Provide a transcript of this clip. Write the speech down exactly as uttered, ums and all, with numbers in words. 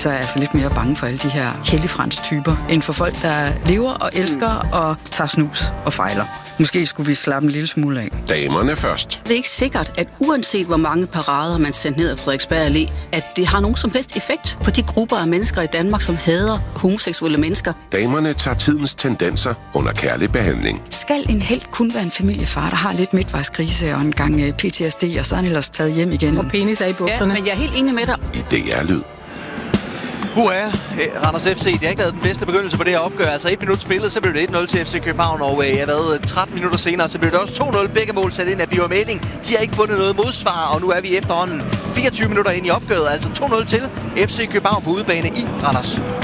så er jeg altså lidt mere bange for alle de her helligfrans-typer, end for folk, der lever og elsker mm. og tager snus og fejler. Måske skulle vi slappe en lille smule af. Damerne først. Det er ikke sikkert, at uanset hvor mange parader man sender ned af Frederiksberg Allé, at det har nogen som helst effekt for de grupper af mennesker i Danmark, som hader homoseksuelle mennesker. Damerne tager tidens tendenser under kærlig behandling. Skal en helt kun være en familiefar, der har lidt midtvejskrise og en gang P T S D, og så er han ellers taget hjem igen? Og penis er i bukserne. Ja, men jeg er helt enig med dig. I D R-lyd. Uha, Randers F C, det har ikke været den bedste begyndelse på det her opgør. Altså et minut spillet, så blev det et nul til F C København, og jeg ved, tretten minutter senere, så blev det også to nul. Begge mål sat ind af Bjørn Meling. De har ikke fundet noget modsvar, og nu er vi efterhånden fireogtyve minutter ind i opgøret. Altså to nul til F C København på udebane i Randers.